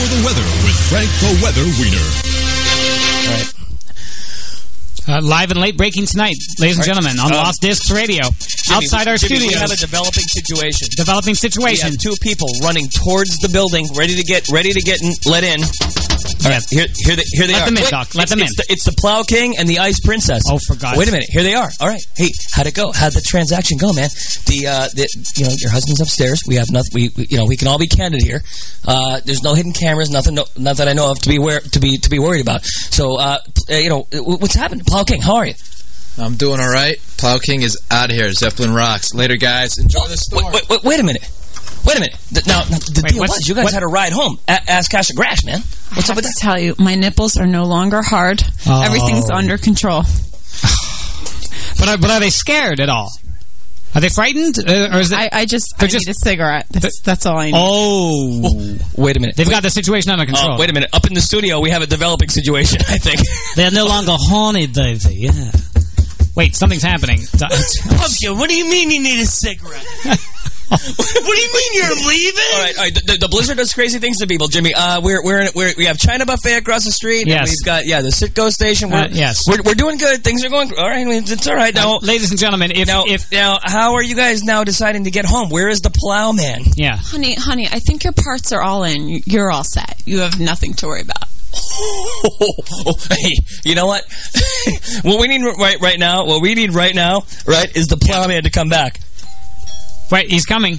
the weather with Frank the Weather Wiener. All right. Live and late breaking tonight, ladies and gentlemen, on Lost Discs Radio. Jimmy, outside our Jimmy, studios. We have a developing situation. Developing situation. We have two people running towards the building, ready to get let in. All right, here they are. Let them in, Doc. Let them in. It's the Plow King and the Ice Princess. Oh, for God's sake. Wait a minute. Here they are. All right. Hey, how'd it go? How'd the transaction go, man? Your husband's upstairs. We have nothing. We can all be candid here. There's no hidden cameras. Nothing that I know of to be worried about. So, what's happened? Plow King, how are you? I'm doing all right. Plow King is out of here. Zeppelin rocks. Later, guys. Enjoy the storm. Wait a minute. Now, the deal was you guys had a ride home. Ask Cash a Grash, man. What's up with that? I have to tell you, my nipples are no longer hard. Oh. Everything's under control. But are they scared at all? Are they frightened? Or is it, I need a cigarette. That's all I need. Oh. Wait a minute. They've got the situation under control. Wait a minute. Up in the studio, we have a developing situation, I think. They're no longer horny, Davey. Yeah. Wait, something's happening. Pumpkin, what do you mean you need a cigarette? What do you mean you're leaving? All right. The Blizzard does crazy things to people, Jimmy. We have China Buffet across the street. Yes. And we've got the Sitco station. Yes. We're doing good. Things are going all right. It's all right now. Ladies and gentlemen, now, how are you guys now deciding to get home? Where is the Plowman? Yeah. Honey, I think your parts are all in. You're all set. You have nothing to worry about. Hey, you know what? What we need right now, is the Plowman to come back. Wait, he's coming.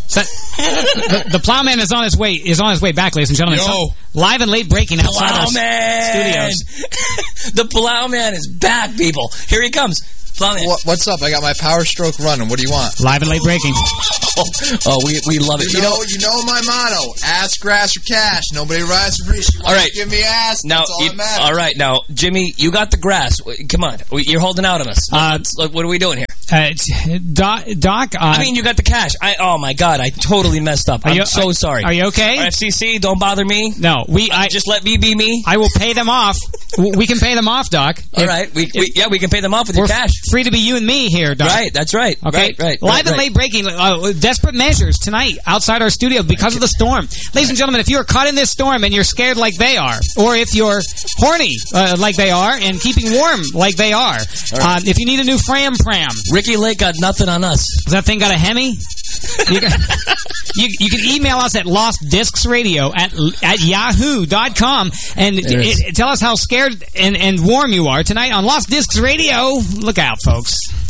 The Plowman is on his way. Back, ladies and gentlemen. Yo. Live and late breaking outside our studios. The Plowman is back, people. Here he comes. Plowman. What's up? I got my Power Stroke running. What do you want? Live and late breaking. We love it. You know my motto: ass, grass, or cash. Nobody rides for free. All right, give me ass. Now, that's all that matters. all right, now, Jimmy, you got the grass. Come on, you're holding out on us. What are we doing here? Doc. I mean, you got the cash. Oh my God, I totally messed up. I'm so sorry. Are you okay? FCC, don't bother me. No, just let me be me. I will pay them off. We can pay them off, Doc. All right, we can pay them off with your cash. Free to be you and me here, Doc. Right, that's right. Okay, right. Live and late breaking. Desperate measures tonight outside our studio because of the storm. Ladies and gentlemen, if you are caught in this storm and you're scared like they are, or if you're horny like they are and keeping warm like they are, if you need a new Fram, Ricky Lake got nothing on us. Has that thing got a Hemi? You can email us at lostdiscsradio at yahoo.com and tell us how scared and warm you are tonight on Lost Discs Radio. Look out, folks.